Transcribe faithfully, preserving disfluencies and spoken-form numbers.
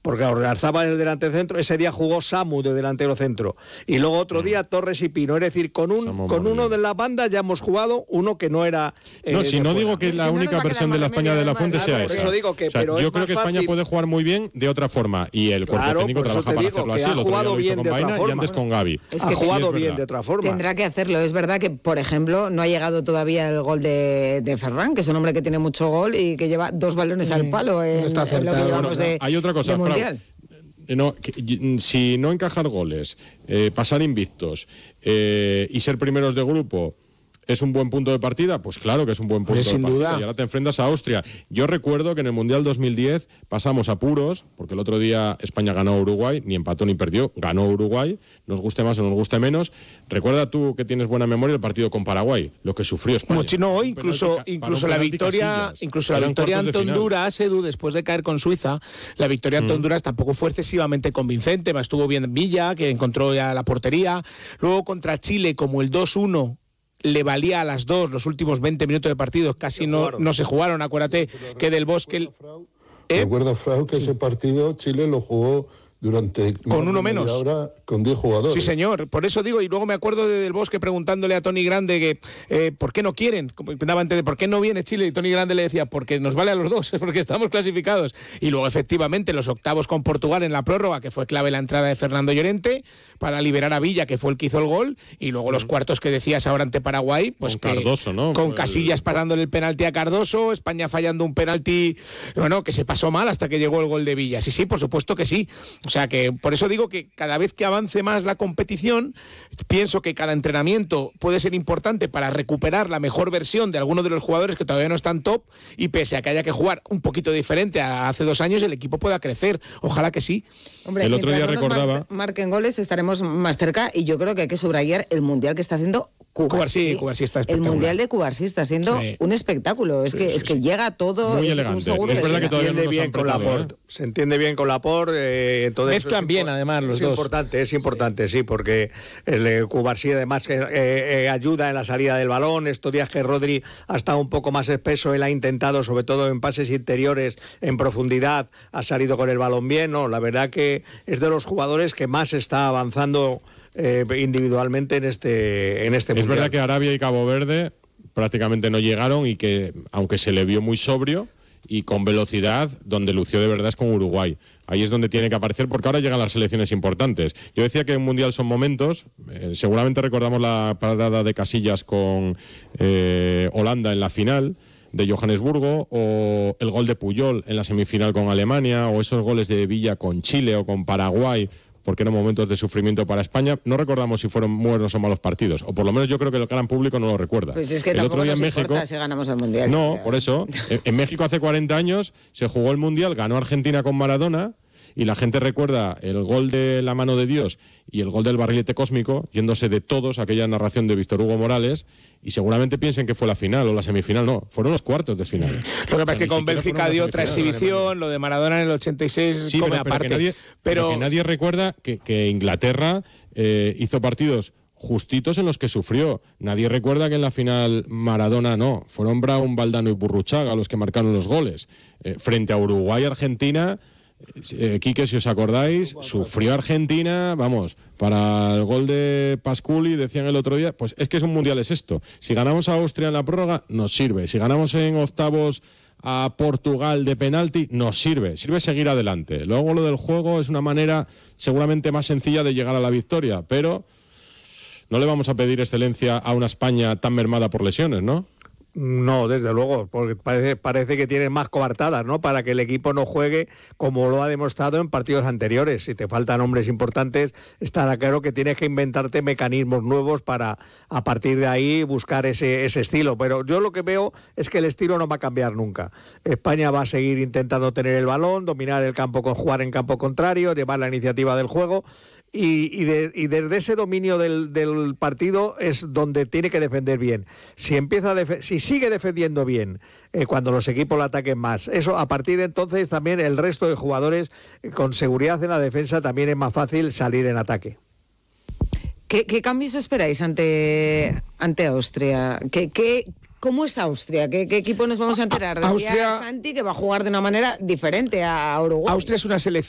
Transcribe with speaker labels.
Speaker 1: porque Orgarzaba el delantero centro, ese día jugó Samu de delantero centro, y luego otro día Torres y Pino, es decir, con un con uno de la banda ya hemos jugado uno que no era...
Speaker 2: Eh, no, si no fuera. Digo que la si única no versión de la España de la Fuente claro, sea esa.
Speaker 1: Eso digo que,
Speaker 2: o sea,
Speaker 1: pero
Speaker 2: yo creo que
Speaker 1: fácil.
Speaker 2: España puede jugar muy bien de otra forma, y el cuerpo
Speaker 1: claro,
Speaker 2: técnico trabaja para hacerlo así, el otro día lo hizo con Baena y antes con Gavi.
Speaker 1: Es que ha jugado bien de otra forma.
Speaker 3: Tendrá que hacerlo, es verdad que, por ejemplo, no ha llegado todavía el gol de, de Ferran, que es un hombre que tiene mucho gol y que lleva dos balones sí, al palo en, no está en lo que llevamos bueno, de,
Speaker 2: hay otra cosa,
Speaker 3: de Mundial.
Speaker 2: Frau, no, que, si no encajar goles, eh, pasar invictos eh, y ser primeros de grupo ¿es un buen punto de partida? Pues claro que es un buen punto
Speaker 4: pues
Speaker 2: de partida.
Speaker 4: Duda.
Speaker 2: Y ahora te enfrentas a Austria. Yo recuerdo que en el Mundial dos mil diez pasamos apuros, porque el otro día España ganó a Uruguay, ni empató ni perdió, ganó Uruguay, nos guste más o nos guste menos. Recuerda tú que tienes buena memoria el partido con Paraguay, lo que sufrió España.
Speaker 4: Mucho, no, incluso, penalti, incluso la victoria, incluso la victoria ante Honduras, Edu, después de caer con Suiza, la victoria ante mm. Honduras tampoco fue excesivamente convincente, estuvo bien Villa, que encontró ya la portería. Luego contra Chile, como el dos uno le valía a las dos los últimos veinte minutos de partido, casi no, no se jugaron, acuérdate que del Bosque... El,
Speaker 5: ¿eh? Recuerda, Frau, que sí. ese partido Chile lo jugó durante
Speaker 4: con uno menos
Speaker 5: ahora con diez jugadores.
Speaker 4: Sí, señor, por eso digo, y luego me acuerdo de Del Bosque preguntándole a Tony Grande que eh, ¿por qué no quieren? Daba antes de ¿por qué no viene Chile? Y Tony Grande le decía, porque nos vale a los dos, es porque estamos clasificados. Y luego efectivamente los octavos con Portugal en la prórroga, que fue clave la entrada de Fernando Llorente para liberar a Villa, que fue el que hizo el gol, y luego los cuartos que decías ahora ante Paraguay, pues
Speaker 2: con
Speaker 4: que,
Speaker 2: Cardoso, ¿no?
Speaker 4: Con Casillas parándole el penalti a Cardoso, España fallando un penalti, bueno, que se pasó mal hasta que llegó el gol de Villa. Sí, sí, por supuesto que sí. O sea que por eso digo que cada vez que avance más la competición, pienso que cada entrenamiento puede ser importante para recuperar la mejor versión de algunos de los jugadores que todavía no están top, y pese a que haya que jugar un poquito diferente a hace dos años, el equipo pueda crecer. Ojalá que sí.
Speaker 3: Hombre,
Speaker 2: el otro día
Speaker 3: no
Speaker 2: recordaba...
Speaker 3: Mar- marquen goles, estaremos más cerca, y yo creo que hay que subrayar el Mundial que está haciendo Cubarsí.
Speaker 4: Cubarsí está
Speaker 3: el Mundial de Cubarsí está siendo sí. un espectáculo. Es
Speaker 2: sí,
Speaker 3: que
Speaker 2: sí,
Speaker 3: es que
Speaker 2: sí.
Speaker 3: llega todo.
Speaker 2: Muy
Speaker 3: es
Speaker 2: elegante.
Speaker 3: Un seguro
Speaker 2: es verdad que todavía
Speaker 1: entiende
Speaker 2: no
Speaker 1: bien con Laporte. ¿eh? Se entiende bien con Laporte. Eh, entonces
Speaker 4: mezclan bien, impo- además, los
Speaker 1: es
Speaker 4: dos.
Speaker 1: Es importante, es importante, sí, porque el eh, Cubarsí además eh, eh, ayuda en la salida del balón. Estos días que Rodri ha estado un poco más espeso, él ha intentado, sobre todo en pases interiores, en profundidad, ha salido con el balón bien. No, la verdad que es de los jugadores que más está avanzando Eh, individualmente en este en este
Speaker 2: es
Speaker 1: mundial.
Speaker 2: verdad que Arabia y Cabo Verde prácticamente no llegaron, y que aunque se le vio muy sobrio y con velocidad, donde lució de verdad es con Uruguay. Ahí es donde tiene que aparecer, porque ahora llegan las selecciones importantes. Yo decía que un mundial son momentos. Eh, seguramente recordamos la parada de Casillas con eh, Holanda en la final de Johannesburgo, o el gol de Puyol en la semifinal con Alemania, o esos goles de Villa con Chile o con Paraguay, porque eran momentos de sufrimiento para España. No recordamos si fueron buenos o malos partidos, o por lo menos yo creo que el gran público no lo recuerda.
Speaker 3: Pues es que
Speaker 2: el
Speaker 3: tampoco
Speaker 2: otro día
Speaker 3: nos
Speaker 2: en México,
Speaker 3: importa si ganamos el Mundial.
Speaker 2: no, por eso, en, en México hace cuarenta años se jugó el Mundial, ganó Argentina con Maradona, y la gente recuerda el gol de la mano de Dios y el gol del barrilete cósmico, yéndose de todos, aquella narración de Víctor Hugo Morales, y seguramente piensen que fue la final o la semifinal. No, fueron los cuartos de final.
Speaker 4: Lo que pasa o sea, es que con Bélgica dio otra exhibición, lo de Maradona en el ochenta y seis
Speaker 2: sí,
Speaker 4: come
Speaker 2: pero, pero
Speaker 4: aparte.
Speaker 2: Que nadie, pero... pero que nadie recuerda que, que Inglaterra eh, hizo partidos justitos en los que sufrió. Nadie recuerda que en la final Maradona no, fueron Brown, Valdano y Burruchaga los que marcaron los goles. Eh, frente a Uruguay, Argentina... Eh, Quique, si os acordáis, sufrió Argentina, vamos, para el gol de Pasculi, decían el otro día, pues es que es un mundial, es esto. Si ganamos a Austria en la prórroga, nos sirve. Si ganamos en octavos a Portugal de penalti, nos sirve. Sirve seguir adelante. Luego lo del juego es una manera seguramente más sencilla de llegar a la victoria, pero no le vamos a pedir excelencia a una España tan mermada por lesiones, ¿no?
Speaker 1: No, desde luego, porque parece, parece que tienen más coartadas, ¿no? Para que el equipo no juegue como lo ha demostrado en partidos anteriores. Si te faltan hombres importantes, estará claro que tienes que inventarte mecanismos nuevos para, a partir de ahí, buscar ese, ese estilo. Pero yo lo que veo es que el estilo no va a cambiar nunca. España va a seguir intentando tener el balón, dominar el campo, con jugar en campo contrario, llevar la iniciativa del juego. Y, y, de, y desde ese dominio del, del partido es donde tiene que defender bien. Si empieza a def- si sigue defendiendo bien, eh, cuando los equipos la ataquen más, eso a partir de entonces también el resto de jugadores eh, con seguridad en la defensa también es más fácil salir en ataque.
Speaker 3: ¿Qué, qué cambios esperáis ante, ante Austria? ¿Qué, qué, ¿Cómo es Austria? ¿Qué, qué equipo nos vamos a enterar?
Speaker 4: Austria,
Speaker 3: Santi, que va a jugar de una manera diferente a Uruguay.
Speaker 4: Austria es una selección